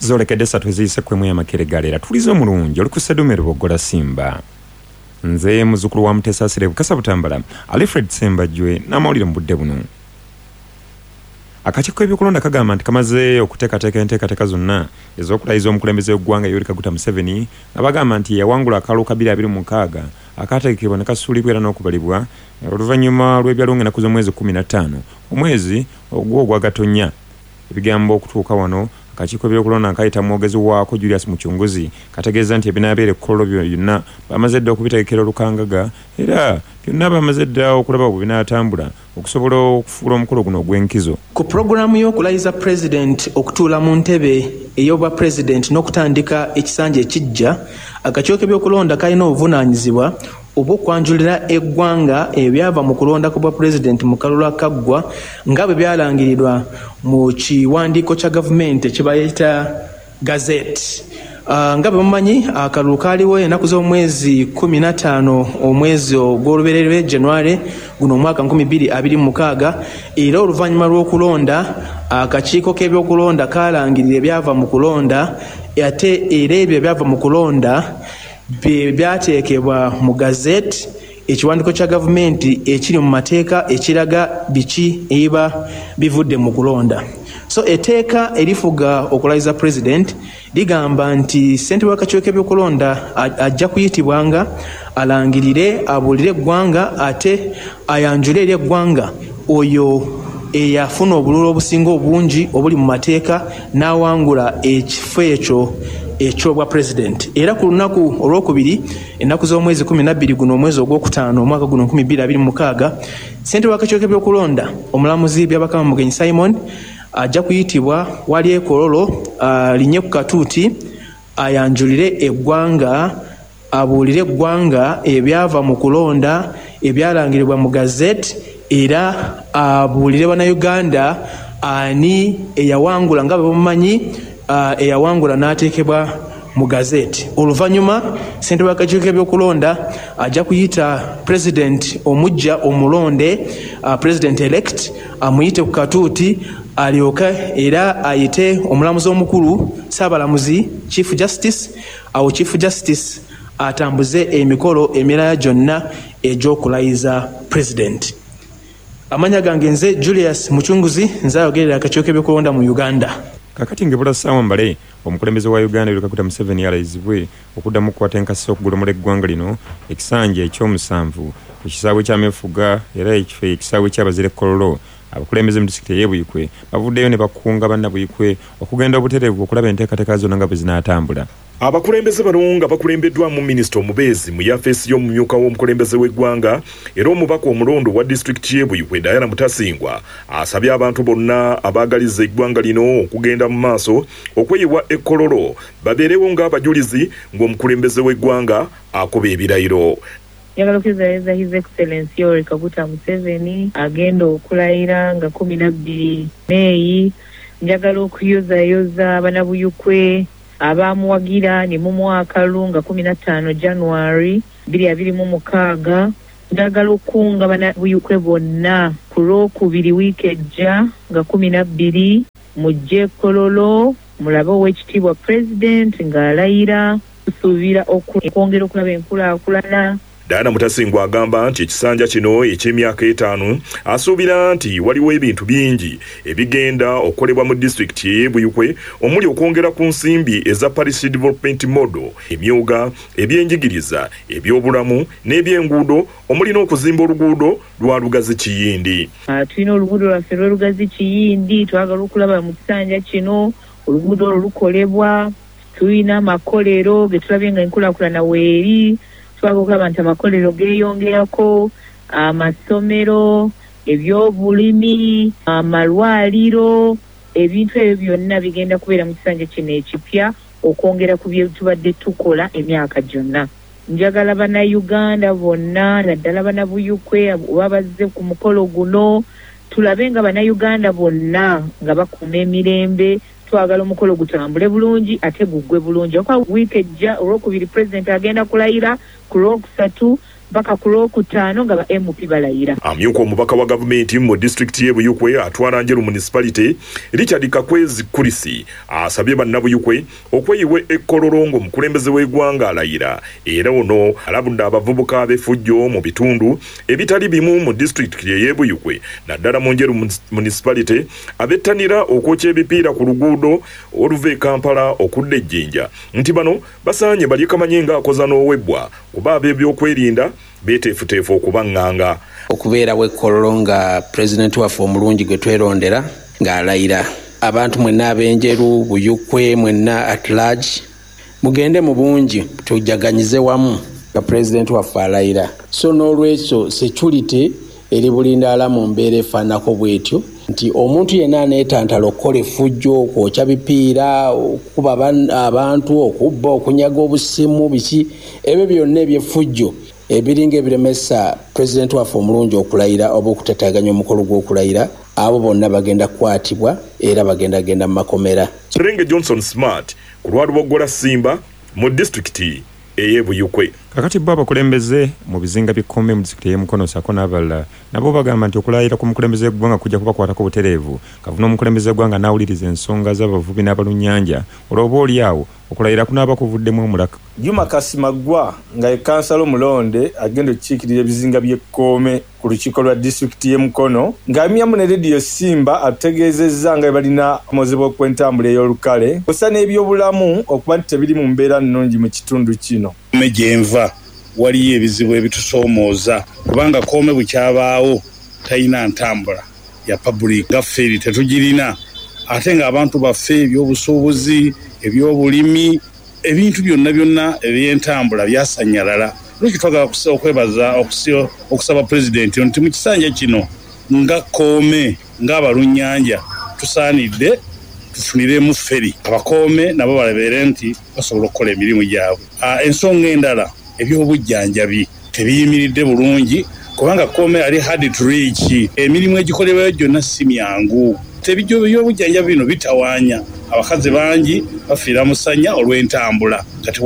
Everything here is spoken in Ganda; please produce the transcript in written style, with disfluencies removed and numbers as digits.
zolekedde 3 eziyise kwemu ya Makerere era tulizo mulungi oli ku Sedumero Boggola Simba. Nze muzukulu wa Mutesa Asire Bukasa Butambala Alfred Sembajwe n'amawulire mu budde buno. Akakiiko k'ebyokulonda kagamba nti kamaze okuteekateeka enteekateeka zonna ez'okulayiza omukulembeze w'eggwanga Yoweri Kaguta Museveni nga bagamba nti yawangula akalulu ka 2026 akaategekebwa ne kasuulibwa era n'okubalibwa oluvannyuma lw'ebyalongo ennaku z'omwezi 15 omwezi ogwo ogwa Gatonnya. Ebigambo okutuuka wano akakiiko k'ebyokulonda nkayita mwogezi waako Julius Muchunguzi kategeeza nti ebinaabeera ekkololo byonna bamaze dda okubitegekera olukangaga era byonna bamaze dda okulaba bwe binaatambula okusobola okufuula omukolo guno ogw'enkizo. Ku pulogulaamu y'okulayiza President okutuula mu ntebe ey'obwa President n'okutandika ekisanja ekijja, akakiiko k'ebyokulonda kalina obuvunaanyizibwa obw'okwanjulira eggwanga ebyava mu kulonda ku bwa President mu kalulu akaggwa nga bwe byalangirirwa mu kiwandiiko kya gavumenti ekibayita Gazette. Nga bwe mumanyi akalulu kaaliwo ennaku z'omwezi 15 omwezi ogw'olubererwe January guno omwaka 2026 era oluvannyuma lw'okulonda akakiiko k'ebyokulonda kaalangirira ebyava mu kulonda ate era ebyo ebyava mu kulonda byateekebwa mu Gazette ekiwandiiko kya gavumenti ekiri mu mateeka ekiraga biki ebiba bivudde mu kulonda. So eteeka erifuga okulayiza President ligamba nti ssentebe w'akakiiko k'ebyokulonda ajja kuyitibwanga alangirire abuulire eggwanga ate ayanjule eri eggwanga oyo eyafuna obululu obusinga obungi obuli mu mateeka n'awangula ekifo ekyo bwa President. Era ku lunaku olwokubiri ennaku z'omwezi 12 guno omwezi ogwokutaano omwaka guno 2026 ssentebe w'akakiiko k'ebyokulonda omulamuzi Byabakama Mugenyi Simon ajja kuyitibwa wali ekololo linye ku katuuti ayanjulire eggwanga abuulire eggwanga ebyava mu kulonda ebyalangirirwa mu Gazette era abuulire bannayuganda ani eyawangula nga bwe mumanyi eyawangula n'ateekebwa mu Gazette. Oluvannyuma ssentebe w'akakiiko k'ebyokulonda ajja kuyita President omujja omulonde President elect amuyite ku katuuti alyoka era ayite omulamuzi omukulu Ssaabalamuzi Chief Justice awo Chief Justice atambuze emikolo emirala gyonna egy'okulayiza President. Amanya gange nze Julius Muchunguzi nze ayogerera akakiiko k'ebyokulonda mu Uganda. Kakati ngibula Ssaawa Mbale omukulembeze wa Uganda Yoweri Kaguta Museveni yalayizibwe okuddamu okukwata enkasi okugolomola eggwanga lino ekisanja ekyomusanvu ku kisaawe ky'ameefuga era ekifo ekisaawe ky'abazire Kololo. Abakulembeze mu disitulikiti y'Ebuyikwe bavuddeyo ne bakunga bannabuyikwe okugenda obutereevu okulaba enteekateeka zonna nga bwe zinaatambula. Abakulembeze bano nga bakulembeddwamu minisita omubeezi mu yafeesi y'omumyuka w'omukulembeze w'eggwanga era omubaka omulondo wa disitulikiti y'Ebuyikwe Diana Mutasingwa asabye abantu bonna abaagaliza eggwanga lino okugenda mu maaso okweyiwa ekkololo babeerewo ng'abajulizi ng'omukulembeze w'eggwanga akoba ebirayiro. Njagala okuzayiza His Excellency Yoweri Kaguta Museveni agenda okulayira nga 12 Meeyi. Njagala okuyozayoza bannabuyikwe abamuwagira ne mu mwaka lunga 15 January 2026. Njagala okunga bannabuyikwe bonna ku Lwokubiri wiiki ejja nga 12 mujje Kololo mulabe Oweekitiibwa President ng'alayira kusuubira okwongera okulaba enkulaakulana. Diana Mutasingwa agamba nti ekisanja kino eky'emyaka 5 asuubira nti waliwo ebintu bingi ebigenda okukolebwa mu disitulikiti y'Ebuyikwe omuli okwongera ku nsimbi eza Parish Development Model, emyuga, ebyenjigiriza, ebyobulamu n'ebyenguudo omuli n'okuzimba oluguudo lwa Lugazi Kiyindi. Tulina oluguudo lwaffe lwa Lugazi Kiyindi twagala okulaba mu kisanja kino oluguudo lukolebwa. Tulina amakolero ge tulabye nga enkulaakulana weeri. Twagala okulaba nti amakolero geeyongerako, amasomero, ebyobulimi, amalwaliro, ebintu ebyo byonna bigenda kubeera mu kisanja kino ekipya okwongera ku bye tubadde tukola emyaka gyonna. Njagala bannayuganda bonna naddala bannabuyikwe oba bazze ku mukolo guno tulabe nga bannayuganda bonna nga bakuuma emirembe. Twagala omukolo gutambule bulungi ate guggwe bulungi. Okwa wiiki ejja Olwokubiri President agenda kulayira ku Lwokusatu mpaka ku Lwokutaano nga ba MP balayira. Amyuka omubaka wa gavumenti mu district y'e Buyukwe atwala Njeru municipality Richard Kakwezi Kurisi asabye bannabuyukwe okweyiwa ekkololongo mukulembeze w'eggwanga alayira era ono alabudde abavubuka ab'effujjo mu bitundu ebitali bimu mu district y'e Buyukwe naddala mu Njeru municipality abettanira okwokya ebipiira ku luguudo oluva e Kampala okudda Ejjinja nti bano basaanye bali kamanyenga akoza n'owebbwa kuba ab'ebyokwerinda beteefuteefu okubanganga okubeerawo ekkololo nga pulezidenti waffe omulungi gwe twerondera ng'alayira abantu mwenna ab'Enjeru Buyukwe mwenna at large mugende mu bungi tujaganyize wamu nga pulezidenti waffe alayira so n'olwekyo security eri bulindaala mu mbeera efaanako bwetyo nti omuntu yenna aneetantala okukola effujjo okwokya bipiira okukuba abantu okubba okunyaga obusimu biki ebyo byonna ebyeffujjo ebiringa ebiremesa pulezidenti waffe omulungi okulayira oba okutataganya omukolo gw'okulayira abo bonna bagenda kukwatibwa era bagenda mu makomera. Serenge Johnson Smart ku lwaluboggola Simba mu disitulikiti ey'e Buyukwe. Kakati bo abakulembeze mu bizinga bikome mu disitulikiti y'e Mukono sako n'abalala nabo bagamba nti okulayira ku mukulembeze gw'eggwanga kujja kubakwatako butereevu kavuna omukulembeze gw'eggwanga n'awuliriza ensonga z'abavubi n'abalunnyanja olwoba oliawo okulayira kunaaba kuvuddemu omulaka. Juma Kasimagwa nga ye kansala omulonde agenda okukiikirira ebizinga by'ekkoome ku lukiiko lwa disitulikiti y'e Mukono ng'amyamu ne rediyo Simba ategeezezza nga balina omuzibwa okw'entambula ey'olukale kw'ossa n'ebyobulamu okuba nti tebiri mu mbeera nnungi mu kitundu kino. Gyenva waliyo ebizibu ebitusoomooza kubanga koome bukyabaawo talina ntambula ya public gaffe tetugirina ate ng'abantu baffe ebyobusuubuzi ebyobulimi ebintu byonna eby'entambula byasanyalala. Lwaki twagala okwebaza okusaba pulezidenti nti mu kisanja kino nga koome ng'abalunnyanja tusaanidde tufuniremu feri abakoome nabo balabeere nti basobola okukola emirimu gyabwe. Ensonga endala ebyobujjanjabi tebiyimiridde bulungi kubanga koome ali hard to reach emirimu egikolebwayo gyonna si myangu. Ebyobujjanjabi bino bitawaanya abakazi bangi bafiira musanya olw'entambula.